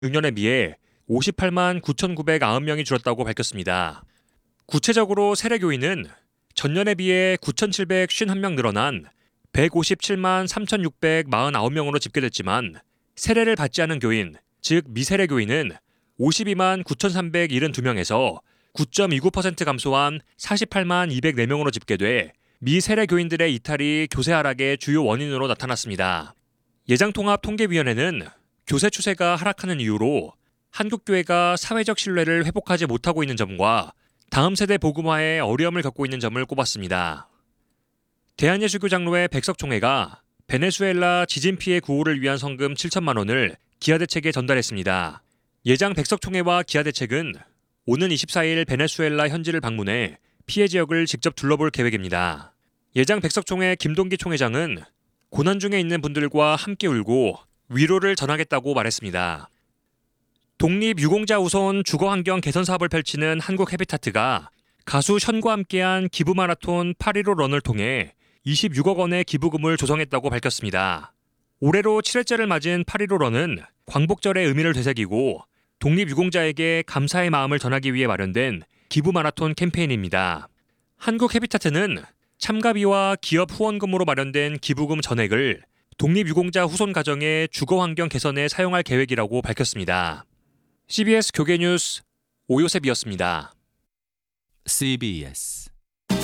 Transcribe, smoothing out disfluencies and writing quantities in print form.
6년에 비해 58만 9,990명이 줄었다고 밝혔습니다. 구체적으로 세례교인은 전년에 비해 9,751명 늘어난 157만 3,649명으로 집계됐지만 세례를 받지 않은 교인, 즉 미세례 교인은 52만 9,372명에서 9.29% 감소한 48만 204명으로 집계돼 미세례 교인들의 이탈이 교세 하락의 주요 원인으로 나타났습니다. 예장통합통계위원회는 교세 추세가 하락하는 이유로 한국교회가 사회적 신뢰를 회복하지 못하고 있는 점과 다음 세대 복음화에 어려움을 겪고 있는 점을 꼽았습니다. 대한예수교 장로회 백석총회가 베네수엘라 지진 피해 구호를 위한 성금 7천만 원을 기아대책에 전달했습니다. 예장 백석총회와 기아대책은 오는 24일 베네수엘라 현지를 방문해 피해 지역을 직접 둘러볼 계획입니다. 예장 백석총회 김동기 총회장은 고난 중에 있는 분들과 함께 울고 위로를 전하겠다고 말했습니다. 독립유공자 우선 주거환경 개선 사업을 펼치는 한국해비타트가 가수 션과 함께한 기부마라톤 8.15 런을 통해 26억 원의 기부금을 조성했다고 밝혔습니다. 올해로 7회째를 맞은 8.15 런은 광복절의 의미를 되새기고 독립유공자에게 감사의 마음을 전하기 위해 마련된 기부마라톤 캠페인입니다. 한국해비타트는 참가비와 기업 후원금으로 마련된 기부금 전액을 독립유공자 후손 가정의 주거환경 개선에 사용할 계획이라고 밝혔습니다. CBS 교계뉴스 오요셉이었습니다. CBS